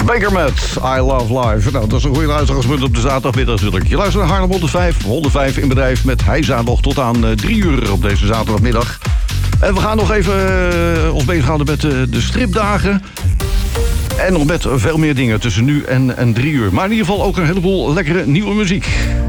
Baker met I Love Life. Nou, dat is een goede luisterangspunt op de zaterdagmiddag natuurlijk. Je luistert naar Haarlem 105, 105 in bedrijf met Heisa nog tot aan 3 uur op deze zaterdagmiddag. En we gaan nog even ons bezighouden met de stripdagen. En nog met veel meer dingen tussen nu en 3 uur. Maar in ieder geval ook een heleboel lekkere nieuwe muziek.